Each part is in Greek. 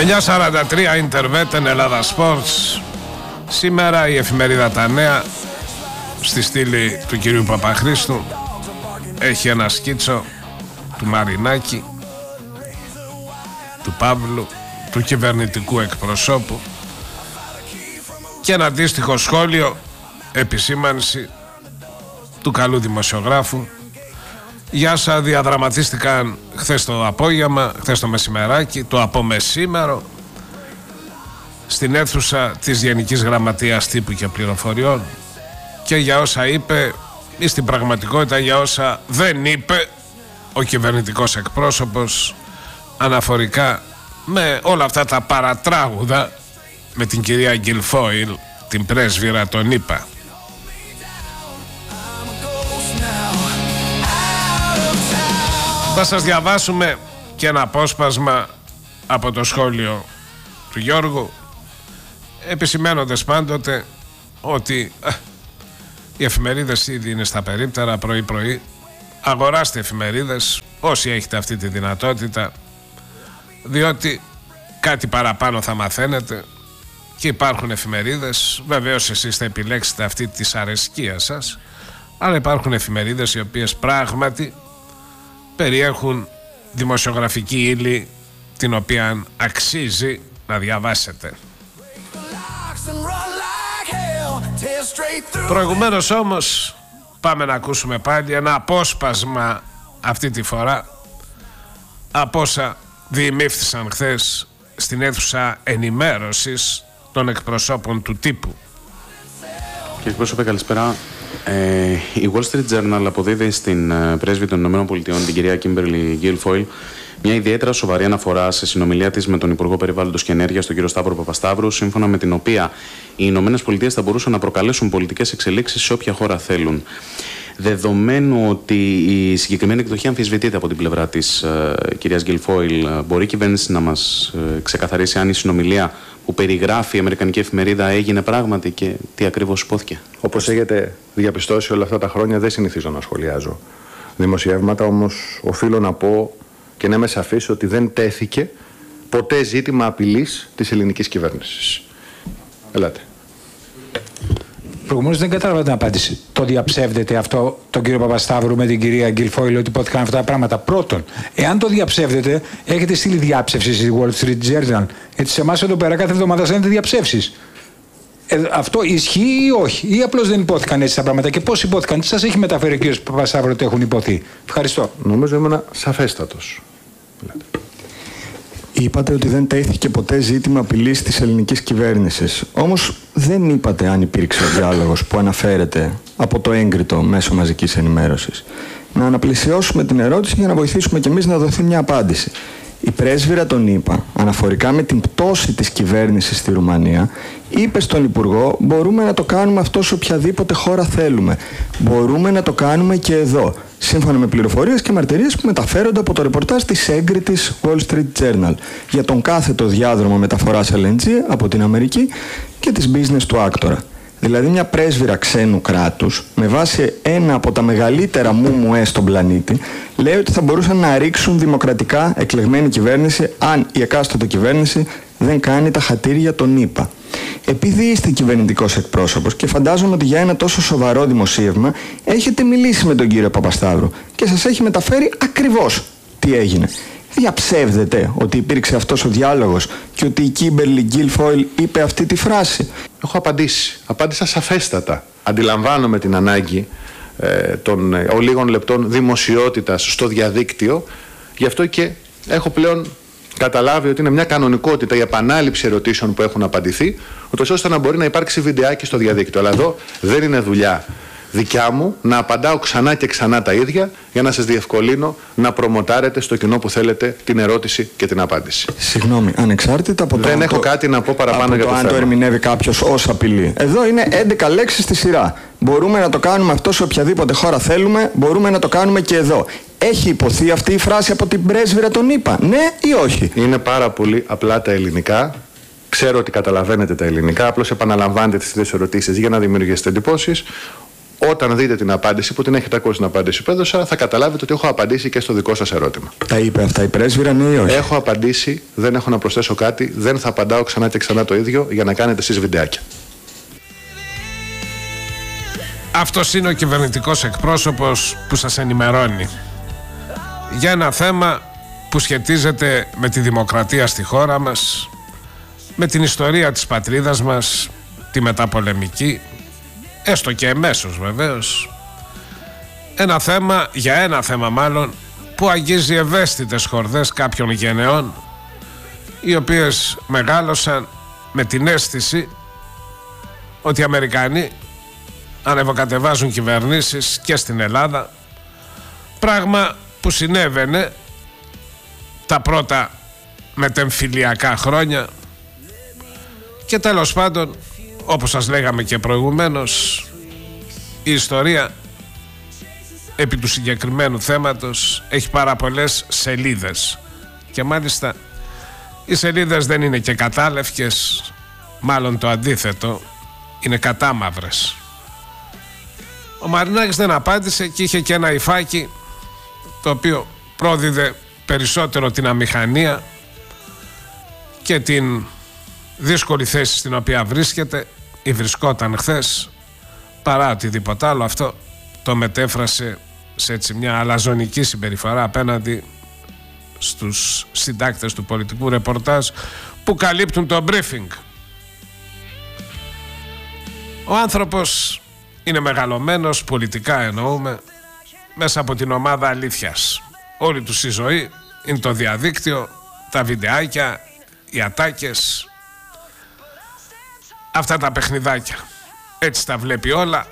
9:43 Ιντερβέτεν Ελλάδα Sports. Σήμερα η εφημερίδα Τα Νέα, στη στήλη του κυρίου Παπαχρήστου, έχει ένα σκίτσο του Μαρινάκη, του Παύλου, του κυβερνητικού εκπροσώπου, και ένα αντίστοιχο σχόλιο, επισήμανση του καλού δημοσιογράφου. Για όσα διαδραματίστηκαν χθες το απόγευμα, χθες το μεσημεράκι, το απομεσήμερο, στην αίθουσα της Γενικής Γραμματείας Τύπου και Πληροφοριών, και για όσα είπε ή στην πραγματικότητα για όσα δεν είπε ο κυβερνητικός εκπρόσωπος αναφορικά με όλα αυτά τα παρατράγουδα με την κυρία Γκιλφόιλ, την πρέσβυρα των ΗΠΑ. Θα σας διαβάσουμε και ένα απόσπασμα από το σχόλιο του Γιώργου, επισημένοντας πάντοτε ότι οι εφημερίδες ήδη είναι στα περίπτερα πρωί-πρωί. Αγοράστε εφημερίδες όσοι έχετε αυτή τη δυνατότητα, διότι κάτι παραπάνω θα μαθαίνετε, και υπάρχουν εφημερίδες, βεβαίως εσείς θα επιλέξετε αυτή της αρεσκίας σας, αλλά υπάρχουν εφημερίδες οι οποίες πράγματι περιέχουν δημοσιογραφική ύλη την οποία αξίζει να διαβάσετε. Προηγουμένως όμως πάμε να ακούσουμε πάλι ένα απόσπασμα, αυτή τη φορά από όσα διημήφθησαν χθες στην αίθουσα ενημέρωσης των εκπροσώπων του τύπου. Κύριε εκπρόσωπε, καλησπέρα. Η Wall Street Journal αποδίδει στην πρέσβη των ΗΠΑ, την κυρία Κίμπερλι Γκίλφοιλ, μια ιδιαίτερα σοβαρή αναφορά σε συνομιλία της με τον Υπουργό Περιβάλλοντος και Ενέργειας, τον κύριο Σταύρο Παπασταύρου, σύμφωνα με την οποία οι ΗΠΑ θα μπορούσαν να προκαλέσουν πολιτικές εξελίξεις σε όποια χώρα θέλουν. Δεδομένου ότι η συγκεκριμένη εκδοχή αμφισβητείται από την πλευρά της κυρίας Γκίλφοιλ, μπορεί η κυβέρνηση να μας ξεκαθαρίσει αν η συνομιλία που περιγράφει η Αμερικανική εφημερίδα έγινε πράγματι και τι ακριβώς υπόθηκε? Όπως έχετε διαπιστώσει όλα αυτά τα χρόνια, δεν συνηθίζω να σχολιάζω δημοσιεύματα, όμως οφείλω να πω και να είμαι σαφής ότι δεν τέθηκε ποτέ ζήτημα απειλής της ελληνικής κυβέρνησης. Ελάτε. Προηγουμένως δεν κατάλαβα την απάντηση. Το διαψεύδεται αυτό τον κύριο Παπασταύρου με την κυρία Γκίλφοιλ ότι υπόθηκαν αυτά τα πράγματα? Πρώτον, εάν το διαψεύδεται, έχετε στείλει διάψευση στη Wall Street Journal? Γιατί σε εμάς εδώ πέρα κάθε εβδομάδα στέλνετε διαψεύσεις. Αυτό ισχύει ή όχι? Ή απλώς δεν υπόθηκαν έτσι τα πράγματα? Και πώς υπόθηκαν? Τι σας έχει μεταφέρει ο κύριος Παπασταύρου ότι έχουν υποθεί? Ευχαριστώ. Νομίζω ήμουν σαφέστατος. Είπατε ότι δεν τέθηκε ποτέ ζήτημα απειλής της ελληνικής κυβέρνησης. Όμως δεν είπατε αν υπήρξε ο διάλογος που αναφέρεται από το έγκριτο μέσο μαζικής ενημέρωσης. Να αναπλησιώσουμε την ερώτηση για να βοηθήσουμε κι εμείς να δοθεί μια απάντηση. Η πρέσβυρα των ΗΠΑ, αναφορικά με την πτώση της κυβέρνησης στη Ρουμανία, είπε στον Υπουργό: μπορούμε να το κάνουμε αυτό σε οποιαδήποτε χώρα θέλουμε. Μπορούμε να το κάνουμε και εδώ. Σύμφωνα με πληροφορίες και μαρτυρίες που μεταφέρονται από το ρεπορτάζ της έγκριτης Wall Street Journal για τον κάθετο διάδρομο μεταφοράς LNG από την Αμερική και της business του άκτορα. Δηλαδή μια πρέσβυρα ξένου κράτους, με βάση ένα από τα μεγαλύτερα μουμουέ στον πλανήτη, λέει ότι θα μπορούσαν να ρίξουν δημοκρατικά εκλεγμένη κυβέρνηση αν η εκάστοτε κυβέρνηση δεν κάνει τα χατήρια των ΗΠΑ. Επειδή είστε κυβερνητικός εκπρόσωπος και φαντάζομαι ότι για ένα τόσο σοβαρό δημοσίευμα έχετε μιλήσει με τον κύριο Παπασταύρου και σας έχει μεταφέρει ακριβώς τι έγινε. Διαψεύδεται ότι υπήρξε αυτός ο διάλογος και ότι η Κίμπερλι Γκίλφοιλ είπε αυτή τη φράση? Έχω απαντήσει. Απάντησα σαφέστατα. Αντιλαμβάνομαι την ανάγκη των ολίγων λεπτών δημοσιότητας στο διαδίκτυο. Γι' αυτό και έχω πλέον καταλάβει ότι είναι μια κανονικότητα η επανάληψη ερωτήσεων που έχουν απαντηθεί, ούτως ώστε να μπορεί να υπάρξει βιντεάκι στο διαδίκτυο. Αλλά εδώ δεν είναι δουλειά δικιά μου να απαντάω ξανά και ξανά τα ίδια για να σας διευκολύνω να προμοτάρετε στο κοινό που θέλετε την ερώτηση και την απάντηση. Συγγνώμη, ανεξάρτητα από το δεν έχω κάτι να πω παραπάνω για το θέμα. Αν το ερμηνεύει κάποιος ως απειλή. Εδώ είναι 11 λέξεις στη σειρά. Μπορούμε να το κάνουμε αυτό σε οποιαδήποτε χώρα θέλουμε, μπορούμε να το κάνουμε και εδώ. Έχει υποθεί αυτή η φράση από την πρέσβυρα των ΗΠΑ, ναι ή όχι? Είναι πάρα πολύ απλά τα ελληνικά. Ξέρω ότι καταλαβαίνετε τα ελληνικά, απλώς επαναλαμβάνετε τις ίδιες ερωτήσεις για να δημιουργήσετε εντυπώσεις. Όταν δείτε την απάντηση, που την έχετε ακούσει την απάντηση που έδωσα, θα καταλάβετε ότι έχω απαντήσει και στο δικό σας ερώτημα. Τα είπε αυτά η πρέσβυρα, ναι ή όχι? Έχω απαντήσει, δεν έχω να προσθέσω κάτι, δεν θα απαντάω ξανά και ξανά το ίδιο για να κάνετε εσείς βιντεάκια. Αυτός είναι ο κυβερνητικός εκπρόσωπος που σας ενημερώνει για ένα θέμα που σχετίζεται με τη δημοκρατία στη χώρα μας, με την ιστορία της πατρίδας μας, τη μεταπολεμική, έστω και εμέσως βεβαίως. Ένα θέμα μάλλον που αγγίζει ευαίσθητες χορδές κάποιων γενεών, οι οποίες μεγάλωσαν με την αίσθηση ότι οι Αμερικανοί ανεβοκατεβάζουν κυβερνήσεις και στην Ελλάδα, πράγμα που συνέβαινε τα πρώτα μετεμφυλιακά χρόνια και τέλος πάντων, όπως σας λέγαμε και προηγουμένως, η ιστορία επί του συγκεκριμένου θέματος έχει πάρα πολλές σελίδες και μάλιστα οι σελίδες δεν είναι και κατάλευκες, μάλλον το αντίθετο, είναι κατάμαυρες. Ο Μαρινάκης δεν απάντησε και είχε και ένα υφάκι το οποίο πρόδιδε περισσότερο την αμηχανία και την δύσκολη θέση στην οποία βρίσκεται ή βρισκόταν χθες, παρά οτιδήποτε άλλο. Αυτό το μετέφρασε σε έτσι μια αλαζονική συμπεριφορά απέναντι στους συντάκτες του πολιτικού ρεπορτάζ που καλύπτουν το briefing. Ο άνθρωπος είναι μεγαλωμένος, πολιτικά εννοούμε, μέσα από την ομάδα αλήθειας. Όλη τους η ζωή είναι το διαδίκτυο, τα βιντεάκια, οι ατάκες, αυτά τα παιχνιδάκια. Έτσι τα βλέπει όλα,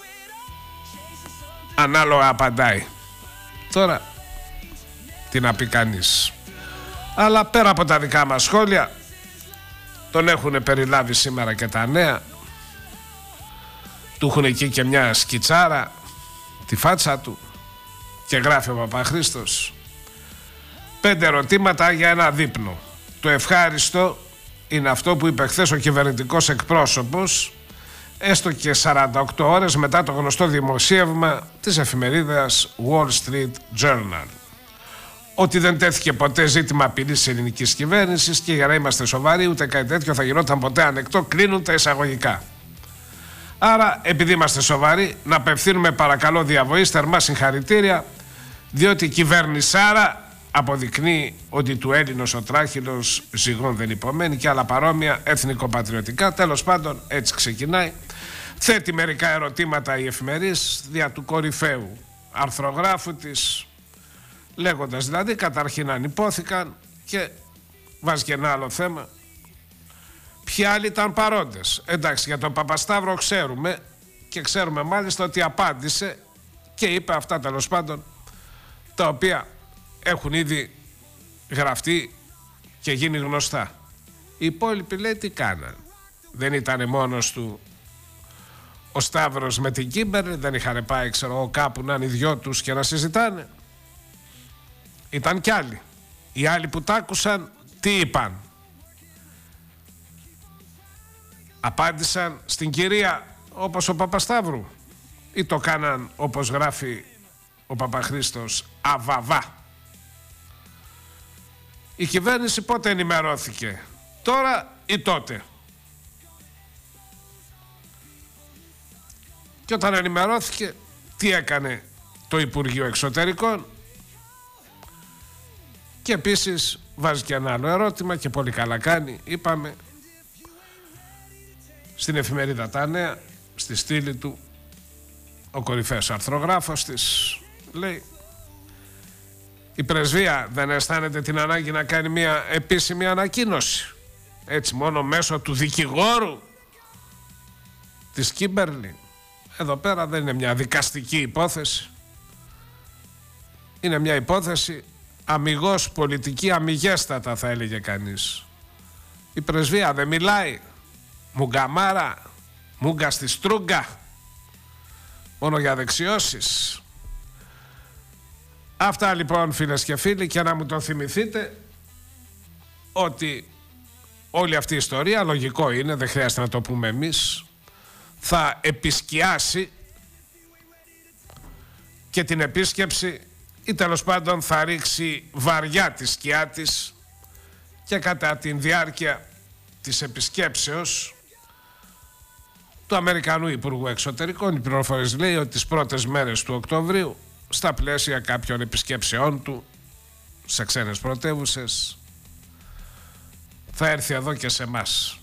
ανάλογα απαντάει. Τώρα τι να πει κανείς. Αλλά πέρα από τα δικά μας σχόλια, τον έχουν περιλάβει σήμερα και τα νέα. Του έχουν εκεί και μια σκιτσάρα, τη φάτσα του, και γράφει ο Παπαχρήστος 5 ερωτήματα για ένα δείπνο. Το ευχάριστο είναι αυτό που είπε χθες ο κυβερνητικός εκπρόσωπος, έστω και 48 ώρες μετά το γνωστό δημοσίευμα της εφημερίδας Wall Street Journal, ότι δεν τέθηκε ποτέ ζήτημα απειλής της ελληνικής κυβέρνησης και για να είμαστε σοβαροί ούτε κάτι τέτοιο θα γινόταν ποτέ ανεκτό, κλείνουν τα εισαγωγικά. Άρα, επειδή είμαστε σοβαροί, να απευθύνουμε παρακαλώ διαβοής θερμά συγχαρητήρια, διότι η κυβέρνησάρα αποδεικνύει ότι του Έλληνος ο τράχυλος ζυγών δεν υπομένει και άλλα παρόμοια εθνικοπατριωτικά. Τέλος πάντων, έτσι ξεκινάει. Θέτει μερικά ερωτήματα η εφημερής δια του κορυφαίου αρθρογράφου της, λέγοντας δηλαδή καταρχήν αν υπόθηκαν, και βάζει και ένα άλλο θέμα. Ποιοι άλλοι ήταν παρόντες? Εντάξει, για τον Παπασταύρο ξέρουμε, και ξέρουμε μάλιστα ότι απάντησε και είπε αυτά τέλος πάντων τα οποία έχουν ήδη γραφτεί και γίνει γνωστά. Οι υπόλοιποι λέει τι κάναν? Δεν ήταν μόνος του ο Σταύρος με την Κίμπερλι? Δεν είχαν πάει ξέρω κάπου να είναι οι δυο τους και να συζητάνε? Ήταν κι άλλοι. Οι άλλοι που τ' άκουσαν τι είπαν? Απάντησαν στην κυρία όπως ο Παπασταύρου ή το κάναν όπως γράφει ο Παπαχρήστος αβαβά? Η κυβέρνηση πότε ενημερώθηκε? Τώρα ή τότε? Και όταν ενημερώθηκε, τι έκανε το Υπουργείο Εξωτερικών? Και επίσης βάζει και ένα άλλο ερώτημα και πολύ καλά κάνει, είπαμε, στην εφημερίδα Τα Νέα, στη στήλη του, ο κορυφαίος αρθρογράφος της λέει: η πρεσβεία δεν αισθάνεται την ανάγκη να κάνει μια επίσημη ανακοίνωση, έτσι μόνο μέσω του δικηγόρου της Κίμπερλι? Εδώ πέρα δεν είναι μια δικαστική υπόθεση, είναι μια υπόθεση αμιγώς πολιτική, αμιγέστατα θα έλεγε κανείς. Η πρεσβεία δεν μιλάει? Μουγκαμάρα, μούγκα στη στρούγκα, μόνο για δεξιώσεις. Αυτά λοιπόν φίλες και φίλοι, και να μου το θυμηθείτε ότι όλη αυτή η ιστορία, λογικό είναι, δεν χρειάζεται να το πούμε εμείς, θα επισκιάσει και την επίσκεψη, ή τέλος πάντων θα ρίξει βαριά τη σκιά της, και κατά τη διάρκεια της επισκέψεως του Αμερικανού Υπουργού Εξωτερικών, οι πληροφορίες λέει ότι τις πρώτες μέρες του Οκτωβρίου, στα πλαίσια κάποιων επισκέψεών του σε ξένες πρωτεύουσες, θα έρθει εδώ και σε εμάς.